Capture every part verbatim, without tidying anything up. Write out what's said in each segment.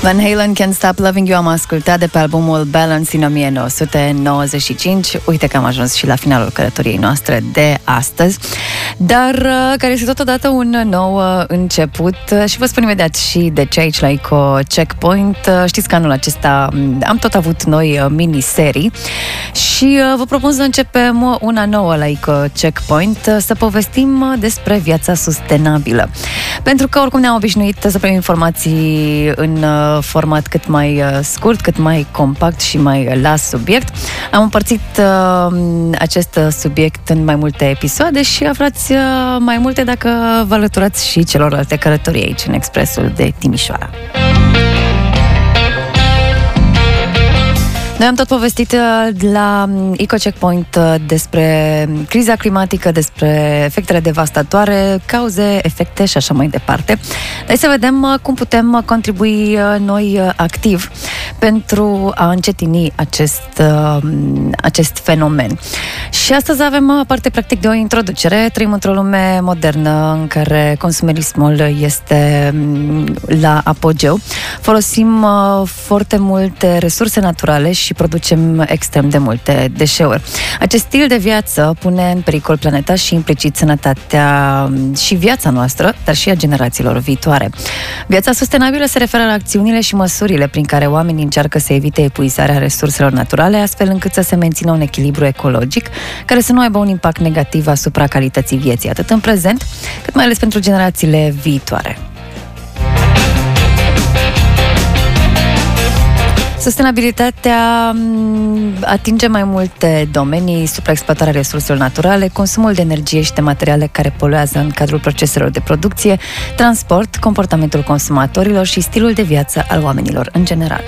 Van Halen, Can't Stop Loving You, am ascultat de pe albumul Balance în o mie nouă sute nouăzeci și cinci. Uite că am ajuns și la finalul călătoriei noastre de astăzi, dar care este totodată un nou început și vă spun imediat și de ce aici la Eco Checkpoint. Știți că anul acesta am tot avut noi miniserii și vă propun să începem una nouă la Eco Checkpoint, să povestim despre viața sustenabilă. Pentru că oricum ne-am obișnuit să primim informații în format cât mai scurt, cât mai compact și mai la subiect. Am împărțit uh, acest subiect în mai multe episoade și aflați uh, mai multe dacă vă alăturați și celorlalte călătorii aici în Expresul de Timișoara. Noi am tot povestit la Eco Checkpoint despre criza climatică, despre efectele devastatoare, cauze, efecte și așa mai departe. Hai să vedem cum putem contribui noi activ pentru a încetini acest, acest fenomen. Și astăzi avem parte practic de o introducere. Trăim într-o lume modernă în care consumerismul este la apogeu. Folosim foarte multe resurse naturale și producem extrem de multe deșeuri. Acest stil de viață pune în pericol planeta și implicit sănătatea și viața noastră, dar și a generațiilor viitoare. Viața sustenabilă se referă la acțiunile și măsurile prin care oamenii încearcă să evite epuizarea resurselor naturale, astfel încât să se mențină un echilibru ecologic care să nu aibă un impact negativ asupra calității vieții, atât în prezent, cât mai ales pentru generațiile viitoare. Sustenabilitatea atinge mai multe domenii: supraexploatarea resurselor naturale, consumul de energie și de materiale care poluează în cadrul proceselor de producție, transport, comportamentul consumatorilor și stilul de viață al oamenilor în general.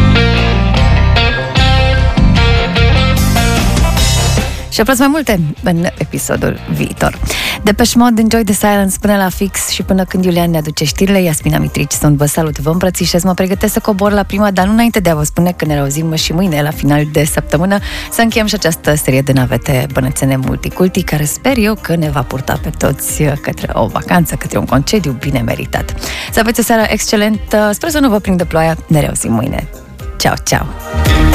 Și aflați mai multe în episodul viitor. Depeche Mode, Enjoy the Silence, până la fix și până când Iulian ne aduce știrile. Iasmina Mitrici sunt, vă salut, vă îmbrățișez, mă pregătesc să cobor la prima, dar nu înainte de a vă spune că ne reauzim și mâine la final de săptămână să încheiem și această serie de navete bănățene multiculti, care sper eu că ne va purta pe toți către o vacanță, către un concediu bine meritat. Să aveți o seară excelentă, sper să nu vă prindă ploaia, ne reauzim mâine. Ceau, ceau!